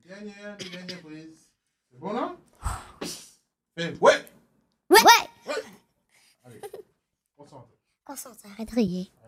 Dernière prise. C'est bon, là? Fais ouais! Ouais. Ouais! Allez, concentre. Concentre, arrête de rire.